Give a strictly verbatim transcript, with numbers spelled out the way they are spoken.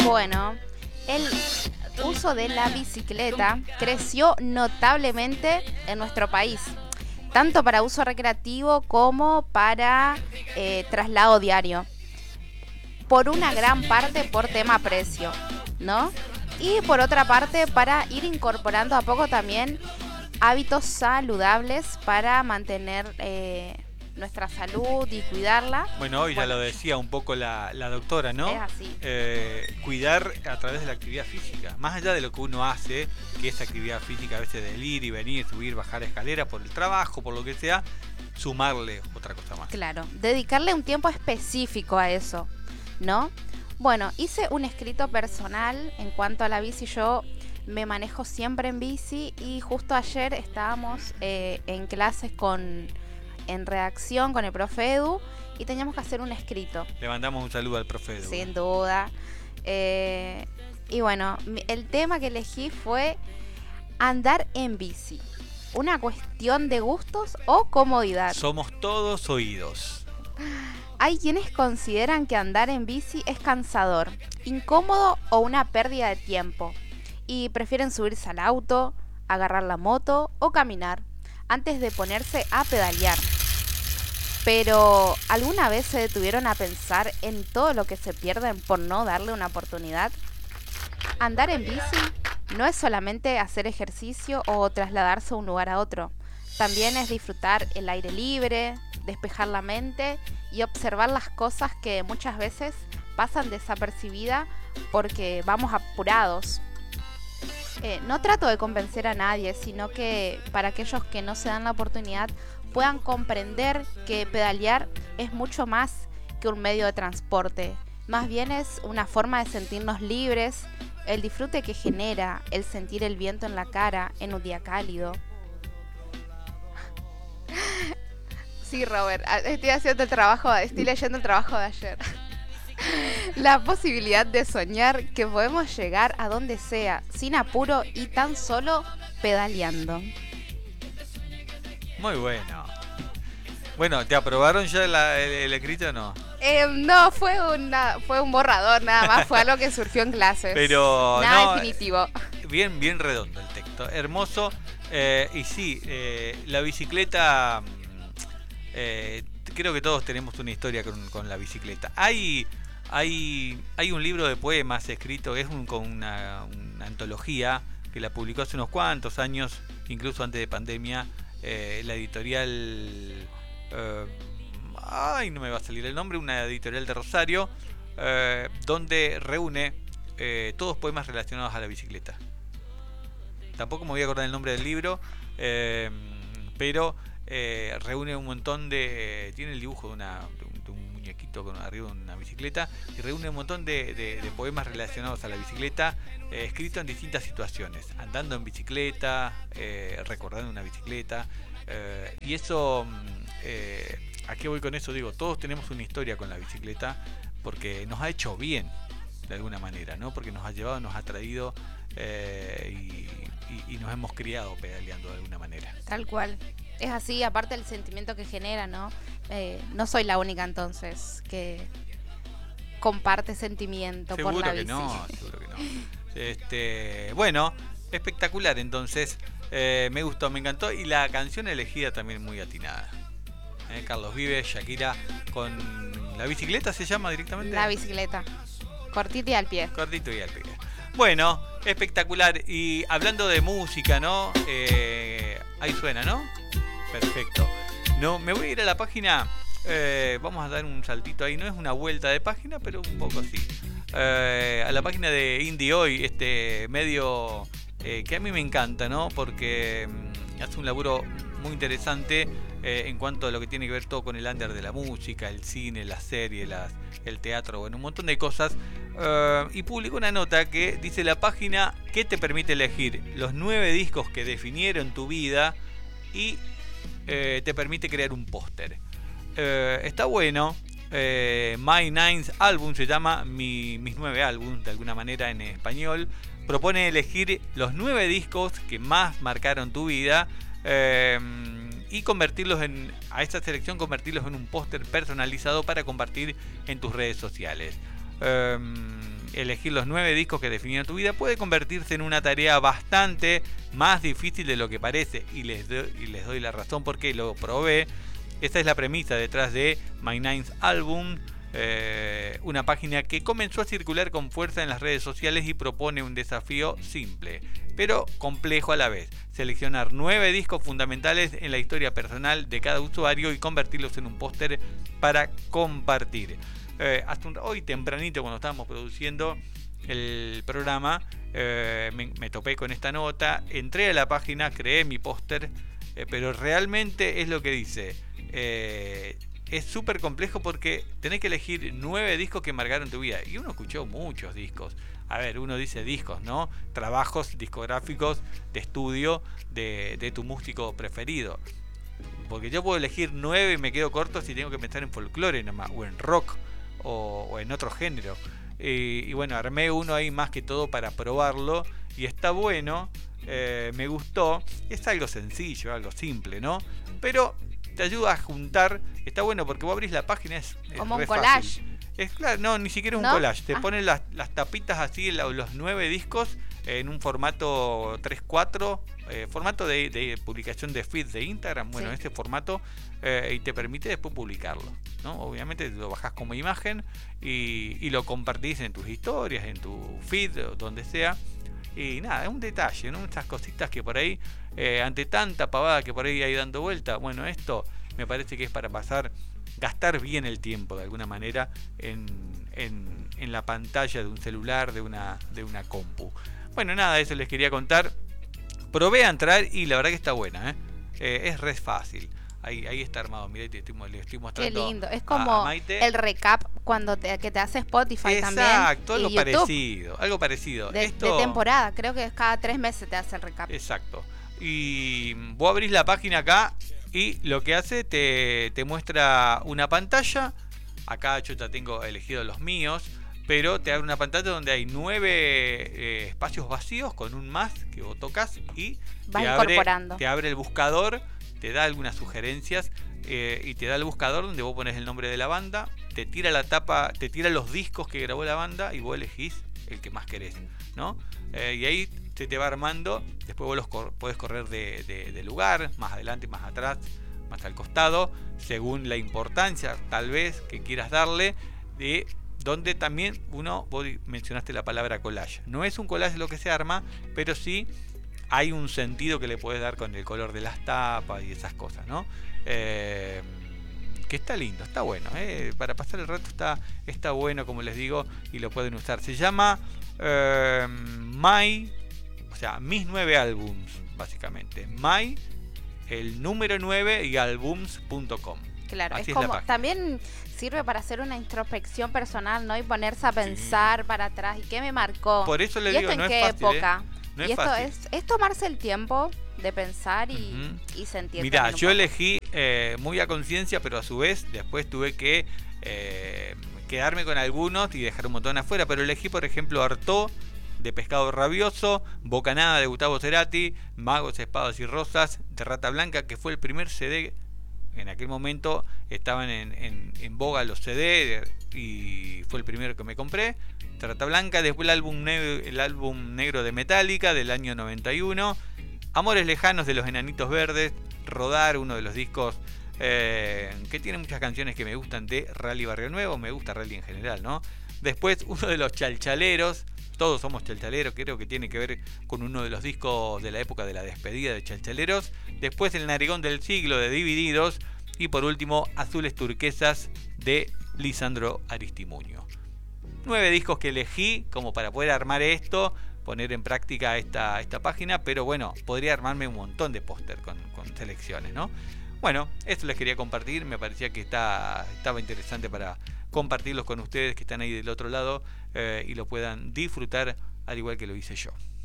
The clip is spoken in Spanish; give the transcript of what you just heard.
Bueno, el uso de la bicicleta creció notablemente en nuestro país, tanto para uso recreativo como para eh, traslado diario. Por una gran parte por tema precio, ¿no? Y por otra parte para ir incorporando a poco también hábitos saludables para mantener eh, nuestra salud y cuidarla. Bueno, hoy ya Bueno, lo decía un poco la, la doctora, ¿no? es así. Eh, cuidar a través de la actividad física, más allá de lo que uno hace, que es actividad física a veces del ir y venir, subir, bajar escaleras por el trabajo, por lo que sea, sumarle otra cosa más. Claro, dedicarle un tiempo específico a eso, ¿no? Bueno, hice un escrito personal en cuanto a la bici. Yo me manejo siempre en bici y justo ayer estábamos eh, en clases con en redacción con el profe Edu y teníamos que hacer un escrito, Le mandamos un saludo al profe Edu. sin duda. Eh, y bueno, mi- el tema que elegí fue andar en bici. ¿Una cuestión de gustos o comodidad? Somos todos oídos. Hay quienes consideran que andar en bici es cansador, incómodo o una pérdida de tiempo y prefieren subirse al auto, agarrar la moto o caminar antes de ponerse a pedalear. Pero, ¿alguna vez se detuvieron a pensar en todo lo que se pierden por no darle una oportunidad? Andar en bici no es solamente hacer ejercicio o trasladarse de un lugar a otro. También es disfrutar el aire libre, despejar la mente y observar las cosas que muchas veces pasan desapercibidas porque vamos apurados. Eh, no trato de convencer a nadie, sino que para aquellos que no se dan la oportunidad puedan comprender que pedalear es mucho más que un medio de transporte. Más bien es una forma de sentirnos libres, el disfrute que genera, el sentir el viento en la cara en un día cálido. Sí, Robert, a- estoy haciendo el trabajo, estoy leyendo el trabajo de ayer. La posibilidad de soñar que podemos llegar a donde sea, sin apuro y tan solo pedaleando. Muy bueno. Bueno, ¿te aprobaron ya la- el, el escrito o no? Eh, no, fue una, fue un borrador nada más, fue algo que surgió en clases. Pero Nada no, definitivo. bien, bien redondo el texto, hermoso. Eh, y sí, eh, la bicicleta, mm, eh, creo que todos tenemos una historia con, con la bicicleta. Hay, hay, hay un libro de poemas escrito, es un, con una, una antología que la publicó hace unos cuantos años, incluso antes de pandemia, eh, la editorial... eh, ay, no me va a salir el nombre, una editorial de Rosario, eh, donde reúne eh, todos poemas relacionados a la bicicleta. Tampoco me voy a acordar el nombre del libro, eh, pero eh, reúne un montón de... Tiene el dibujo de, una, de, un, de un muñequito con arriba de una bicicleta y reúne un montón de, de, de poemas relacionados a la bicicleta, eh, escritos en distintas situaciones, andando en bicicleta, eh, recordando una bicicleta, eh, y eso... Eh, ¿a qué voy con eso? Digo, todos tenemos una historia con la bicicleta porque nos ha hecho bien de alguna manera, ¿no? Porque nos ha llevado, nos ha traído eh, y, y, y nos hemos criado pedaleando de alguna manera. Tal cual. Es así, aparte del sentimiento que genera, ¿no? Eh, no soy la única entonces que comparte sentimiento por Seguro la que bici. no, seguro que no. Este, bueno, espectacular entonces. Eh, me gustó, me encantó y la canción elegida también muy atinada. Eh, Carlos Vives, Shakira con la bicicleta se llama directamente. La bicicleta. Cortita y al pie. Cortito y al pie. Bueno, espectacular. Y hablando de música, ¿no? Eh, ahí suena, ¿no? Perfecto. No, me voy a ir a la página. Eh, vamos a dar un saltito ahí. No es una vuelta de página, pero un poco así. Eh, a la página de Indie Hoy, este medio eh, que a mí me encanta, ¿no? Porque mm, hace un laburo muy interesante eh, en cuanto a lo que tiene que ver todo con el under de la música, el cine, las series, las, el teatro, bueno, un montón de cosas. Uh, y publicó una nota que dice la página que te permite elegir los nueve discos que definieron tu vida y eh, te permite crear un póster. Uh, está bueno. Uh, My Ninth Album se llama, mi, mis nueve álbumes de alguna manera en español. Propone elegir los nueve discos que más marcaron tu vida. Uh, y convertirlos en, a esta selección convertirlos en un póster personalizado para compartir en tus redes sociales. Um, elegir los nueve discos que definieron tu vida puede convertirse en una tarea bastante más difícil de lo que parece, y les doy, y les doy la razón porque lo probé. Esta es la premisa detrás de My Ninth Album, eh, una página que comenzó a circular con fuerza en las redes sociales y propone un desafío simple, pero complejo a la vez: seleccionar nueve discos fundamentales en la historia personal de cada usuario y convertirlos en un póster para compartir. Eh, hasta un, hoy tempranito, cuando estábamos produciendo el programa, eh, me, me topé con esta nota, entré a la página, creé mi póster, eh, pero realmente es lo que dice. Eh, es súper complejo porque tenés que elegir nueve discos que marcaron tu vida. Y uno escuchó muchos discos. A ver, uno dice discos, ¿no? Trabajos discográficos de estudio de, de tu músico preferido. Porque yo puedo elegir nueve y me quedo corto si tengo que pensar en folclore nomás, o en rock, o, o en otro género. Y, y bueno, armé uno ahí más que todo para probarlo. Y está bueno, eh, me gustó. Es algo sencillo, algo simple, ¿no? Pero te ayuda a juntar. Está bueno porque vos abrís la página, es, es como un re collage. Fácil. Es claro, no, ni siquiera es un ¿No? collage. Te Ah. ponen las, las tapitas así, la, los nueve discos en un formato tres cuatro, eh, formato de, de publicación de feed de Instagram. Bueno, Sí. este formato, eh, y te permite después publicarlo, ¿no? Obviamente lo bajás como imagen y, y lo compartís en tus historias, en tu feed, donde sea. Y nada, es un detalle, ¿no? Estas cositas que por ahí, eh, ante tanta pavada que por ahí hay dando vuelta, bueno, esto me parece que es para pasar, gastar bien el tiempo de alguna manera en, en, en la pantalla de un celular, de una, de una compu. Bueno, nada, eso les quería contar. Probé a entrar y la verdad que está buena, ¿eh? Eh, es re fácil. Ahí, ahí está armado, mirá, te estoy, le estoy Qué mostrando. lindo. Es a- como a Maite. el recap cuando te, que te hace Spotify también. Exacto, algo y YouTube. parecido, algo parecido. De, Esto, de temporada, creo que cada tres meses te hace el recap. Exacto. Y vos abrís la página acá y lo que hace te, te muestra una pantalla. Acá yo ya tengo elegido los míos, pero te abre una pantalla donde hay nueve eh, espacios vacíos con un más que vos tocas y Vas te abre, incorporando. te abre el buscador, te da algunas sugerencias, eh, y te da el buscador donde vos pones el nombre de la banda, te tira la tapa, te tira los discos que grabó la banda y vos elegís el que más querés, ¿no? Eh, y ahí se te va armando. Después vos los cor podés correr de, de, de lugar, más adelante, más atrás, más al costado, según la importancia tal vez que quieras darle, de donde también uno, vos mencionaste la palabra collage. No es un collage lo que se arma, pero sí hay un sentido que le puedes dar con el color de las tapas y esas cosas, ¿no? Eh, que está lindo, está bueno, ¿eh? Para pasar el rato está, está bueno, como les digo, y lo pueden usar. Se llama eh, My, o sea, mis nueve álbums, básicamente. My, el número nueve y albums punto com. Claro, Así es es la como página. también sirve para hacer una introspección personal, ¿no? Y ponerse a pensar para atrás y qué me marcó. Por eso le ¿Y digo, esto no en es qué fácil, ¿eh? época? No y es esto fácil. es, es tomarse el tiempo de pensar y, Ujú. y sentir. Mirá, también un yo poco. elegí eh, muy a conciencia, pero a su vez después tuve que eh, quedarme con algunos y dejar un montón afuera. Pero elegí, por ejemplo, Artaud, de Pescado Rabioso, Bocanada, de Gustavo Cerati, Magos, Espadas y Rosas, de Rata Blanca, que fue el primer C D. En aquel momento estaban en, en, en boga los C D y fue el primero que me compré. Rata Blanca, después el álbum, negro, el álbum negro de Metallica del año noventa y uno. Amores Lejanos de los Enanitos Verdes, Rodar, uno de los discos eh, que tiene muchas canciones que me gustan de Rally Barrio Nuevo, me gusta Rally en general, ¿no? Después uno de los Chalchaleros, todos somos chalchaleros, creo que tiene que ver con uno de los discos de la época de la despedida de Chalchaleros. Después El Narigón del Siglo de Divididos y por último Azules Turquesas de Lisandro Aristimuño. Nueve discos que elegí como para poder armar esto, poner en práctica esta, esta página, pero bueno, podría armarme un montón de póster con, con selecciones, ¿no? Bueno, esto les quería compartir, me parecía que está, estaba interesante para compartirlos con ustedes que están ahí del otro lado, eh, y lo puedan disfrutar al igual que lo hice yo.